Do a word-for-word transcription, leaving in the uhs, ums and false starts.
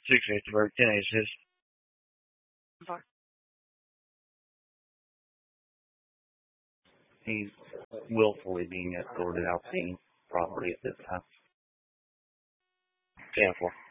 six fifty for ten aces. Four. He's willfully being escorted out the property at this time. ten four.